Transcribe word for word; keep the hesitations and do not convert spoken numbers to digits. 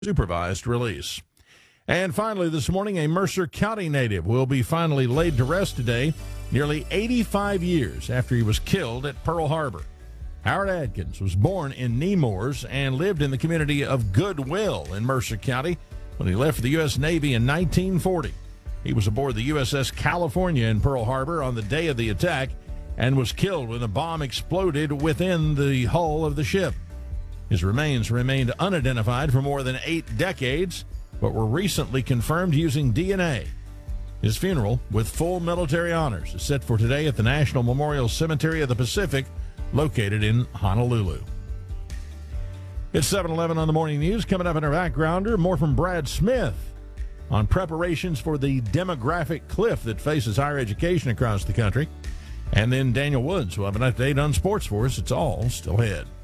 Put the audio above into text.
supervised release. And finally this morning, a Mercer County native will be finally laid to rest today, nearly eighty-five years after he was killed at Pearl Harbor. Howard Adkins was born in Nemours and lived in the community of Goodwill in Mercer County when he left for the U S Navy in nineteen forty. He was aboard the U S S California in Pearl Harbor on the day of the attack and was killed when a bomb exploded within the hull of the ship. His remains remained unidentified for more than eight decades, but were recently confirmed using D N A. His funeral, with full military honors, is set for today at the National Memorial Cemetery of the Pacific, located in Honolulu. It's seven eleven on the Morning News. Coming up in our backgrounder, more from Brad Smith on preparations for the demographic cliff that faces higher education across the country. And then Daniel Woods will have an update on sports for us. It's all still ahead.